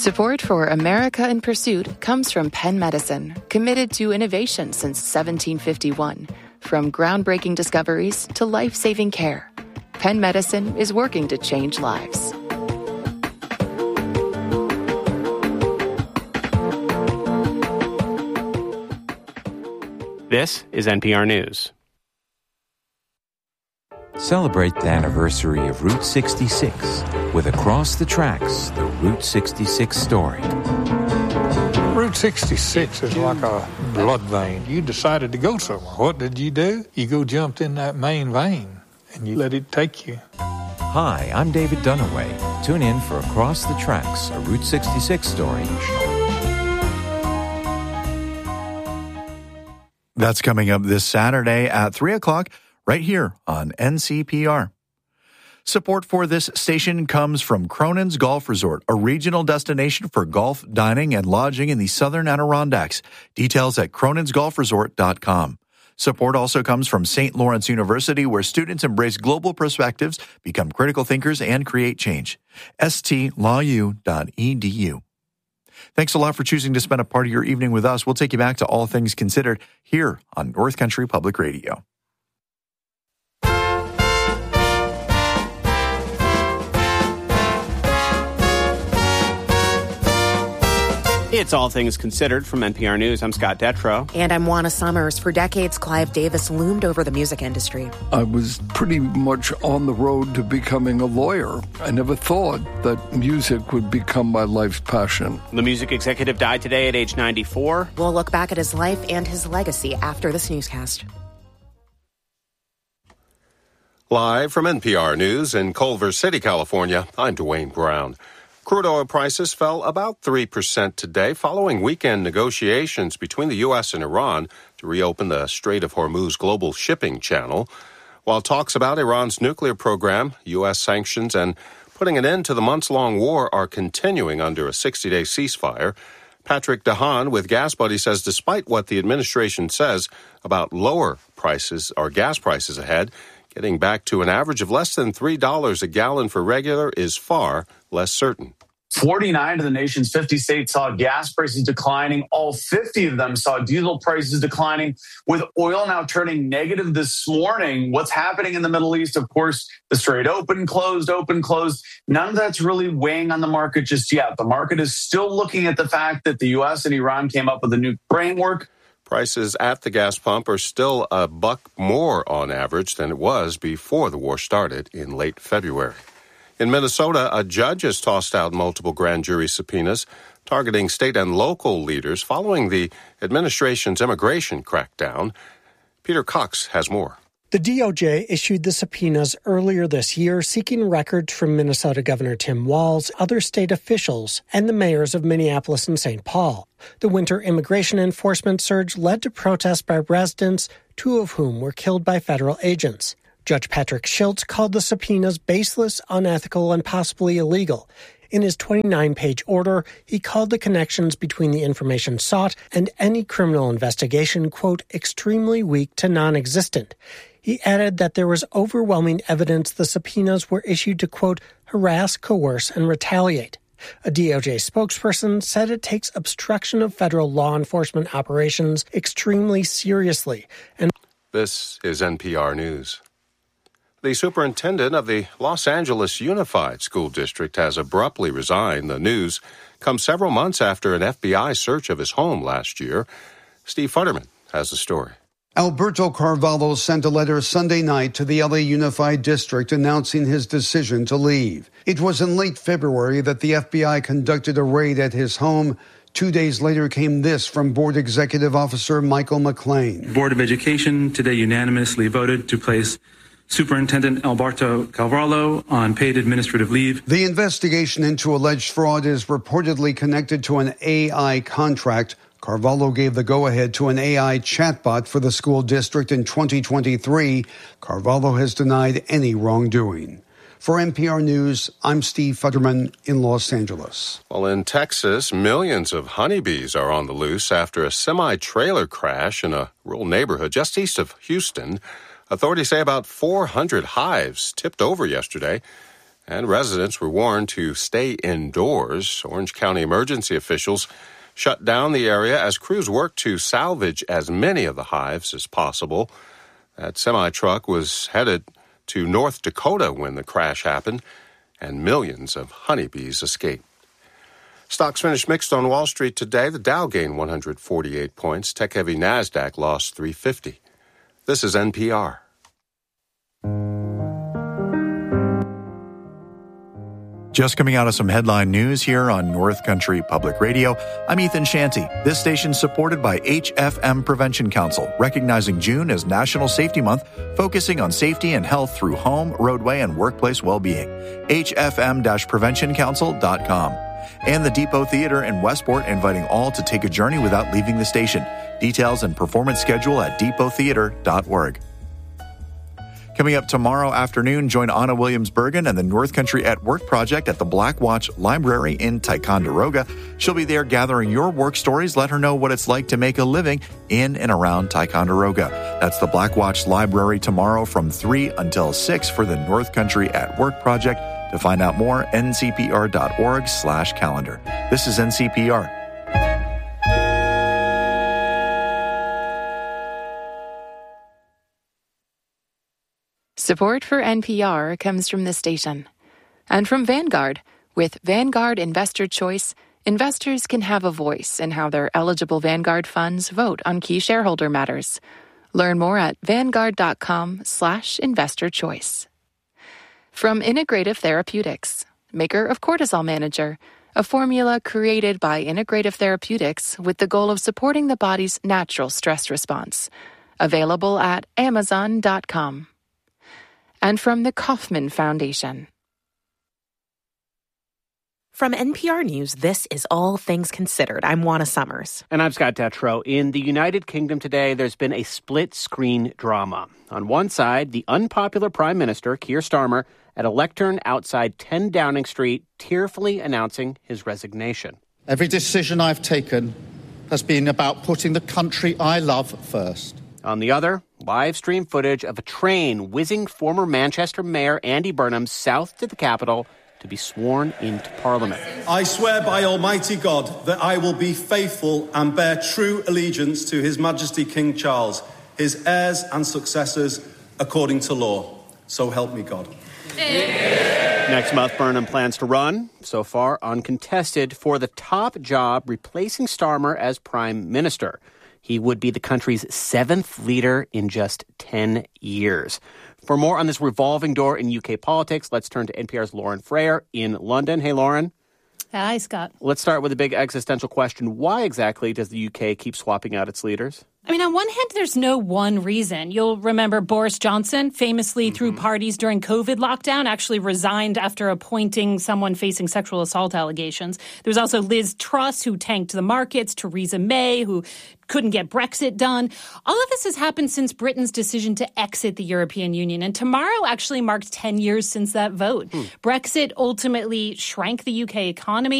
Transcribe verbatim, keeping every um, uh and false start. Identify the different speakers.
Speaker 1: Support for America in Pursuit comes from Penn Medicine, committed to innovation since seventeen fifty-one. From groundbreaking discoveries to life-saving care, Penn Medicine is working to change lives.
Speaker 2: This is N P R News.
Speaker 3: Celebrate the anniversary of Route sixty-six with Across the Tracks, the Route sixty-six story.
Speaker 4: Route sixty-six is like a blood vein. You decided to go somewhere. What did you do? You go jumped in that main vein, and you let it take you.
Speaker 3: Hi, I'm David Dunaway. Tune in for Across the Tracks, a Route sixty-six story.
Speaker 5: That's coming up this Saturday at three o'clock, right here on N C P R. Support for this station comes from Cronin's Golf Resort, a regional destination for golf, dining, and lodging in the southern Adirondacks. Details at cronins golf resort dot com. Support also comes from Saint Lawrence University, where students embrace global perspectives, become critical thinkers, and create change. s t law u dot e d u. Thanks a lot for choosing to spend a part of your evening with us. We'll take you back to All Things Considered here on North Country Public Radio.
Speaker 2: It's All Things Considered from N P R News. I'm Scott Detrow.
Speaker 6: And I'm Juana Summers. For decades, Clive Davis loomed over the music industry.
Speaker 7: I was pretty much on the road to becoming a lawyer. I never thought that music would become my life's passion.
Speaker 2: The music executive died today at age ninety-four.
Speaker 6: We'll look back at his life and his legacy after this newscast.
Speaker 8: Live from N P R News in Culver City, California, I'm Dwayne Brown. Crude oil prices fell about three percent today following weekend negotiations between the U S and Iran to reopen the Strait of Hormuz global shipping channel. While talks about Iran's nuclear program, U S sanctions, and putting an end to the months-long war are continuing under a sixty-day ceasefire, Patrick DeHaan with Gas Buddy says despite what the administration says about lower prices or gas prices ahead, getting back to an average of less than three dollars a gallon for regular is far less certain.
Speaker 9: forty-nine of the nation's fifty states saw gas prices declining. All fifty of them saw diesel prices declining, with oil now turning negative this morning. What's happening in the Middle East? Of course, the Strait open, closed, open, closed. None of that's really weighing on the market just yet. The market is still looking at the fact that the U S and Iran came up with a new framework.
Speaker 8: Prices at the gas pump are still a buck more on average than it was before the war started in late February. In Minnesota, a judge has tossed out multiple grand jury subpoenas targeting state and local leaders following the administration's immigration crackdown. Peter Cox has more.
Speaker 10: The D O J issued the subpoenas earlier this year seeking records from Minnesota Governor Tim Walz, other state officials, and the mayors of Minneapolis and Saint Paul. The winter immigration enforcement surge led to protests by residents, two of whom were killed by federal agents. Judge Patrick Schultz called the subpoenas baseless, unethical, and possibly illegal. In his twenty-nine page order, he called the connections between the information sought and any criminal investigation, quote, extremely weak to non-existent. He added that there was overwhelming evidence the subpoenas were issued to, quote, harass, coerce, and retaliate. A D O J spokesperson said it takes obstruction of federal law enforcement operations extremely seriously. And
Speaker 8: this is N P R News. The superintendent of the Los Angeles Unified School District has abruptly resigned. The news comes several months after an F B I search of his home last year. Steve Futterman has the story.
Speaker 11: Alberto Carvalho sent a letter Sunday night to the L A Unified District announcing his decision to leave. It was in late February that the F B I conducted a raid at his home. Two days later came this from Board Executive Officer Michael McLean.
Speaker 12: Board of Education today unanimously voted to place Superintendent Alberto Carvalho on paid administrative leave.
Speaker 11: The investigation into alleged fraud is reportedly connected to an A I contract. Carvalho gave the go-ahead to an A I chatbot for the school district in twenty twenty-three. Carvalho has denied any wrongdoing. For N P R News, I'm Steve Futterman in Los Angeles.
Speaker 8: Well, in Texas, millions of honeybees are on the loose after a semi-trailer crash in a rural neighborhood just east of Houston. Authorities say about four hundred hives tipped over yesterday. And residents were warned to stay indoors. Orange County emergency officials shut down the area as crews worked to salvage as many of the hives as possible. That semi-truck was headed to North Dakota when the crash happened, and millions of honeybees escaped. Stocks finished mixed on Wall Street today. The Dow gained one hundred forty-eight points. Tech-heavy NASDAQ lost three hundred fifty. This is N P R.
Speaker 5: Just coming out of some headline news here on North Country Public Radio, I'm Ethan Shanty. This station's supported by H F M Prevention Council, recognizing June as National Safety Month, focusing on safety and health through home, roadway, and workplace well-being. H F M prevention council dot com. And the Depot Theater in Westport inviting all to take a journey without leaving the station. Details and performance schedule at depot theater dot org. Coming up tomorrow afternoon, join Anna Williams-Bergen and the North Country at Work project at the Black Watch Library in Ticonderoga. She'll be there gathering your work stories. Let her know what it's like to make a living in and around Ticonderoga. That's the Black Watch Library tomorrow from three until six for the North Country at Work project. To find out more, N C P R dot org slash calendar. This is N C P R.
Speaker 1: Support for N P R comes from this station and from Vanguard. With Vanguard Investor Choice, investors can have a voice in how their eligible Vanguard funds vote on key shareholder matters. Learn more at vanguard.com slash investor choice. From Integrative Therapeutics, maker of Cortisol Manager, a formula created by Integrative Therapeutics with the goal of supporting the body's natural stress response. Available at amazon dot com. And from the Kauffman Foundation.
Speaker 6: From N P R News, this is All Things Considered. I'm Juana Summers.
Speaker 2: And I'm Scott Detrow. In the United Kingdom today, there's been a split-screen drama. On one side, the unpopular Prime Minister, Keir Starmer, at a lectern outside ten Downing Street, tearfully announcing his resignation.
Speaker 13: Every decision I've taken has been about putting the country I love first.
Speaker 2: On the other, live stream footage of a train whizzing former Manchester Mayor Andy Burnham south to the capital to be sworn into Parliament.
Speaker 14: I swear by Almighty God that I will be faithful and bear true allegiance to His Majesty King Charles, his heirs and successors, according to law. So help me God.
Speaker 2: Next month, Burnham plans to run, so far uncontested, for the top job replacing Starmer as Prime Minister. He would be the country's seventh leader in just ten years. For more on this revolving door in U K politics, let's turn to N P R's Lauren Frayer in London. Hey, Lauren.
Speaker 15: Hi, Scott.
Speaker 2: Let's start with a big existential question. Why exactly does the U K keep swapping out its leaders?
Speaker 15: I mean, on one hand, there's no one reason. You'll remember Boris Johnson famously mm-hmm. threw parties during COVID lockdown, actually resigned after appointing someone facing sexual assault allegations. There was also Liz Truss, who tanked the markets, Theresa May, who couldn't get Brexit done. All of this has happened since Britain's decision to exit the European Union. And tomorrow actually marks ten years since that vote. Hmm. Brexit ultimately shrank the U K economy.